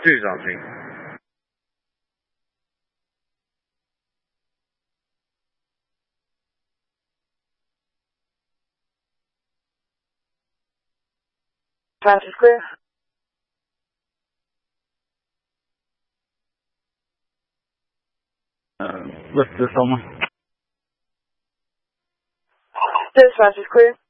Do something. Francis Square. Lift this on. This is Francis Square.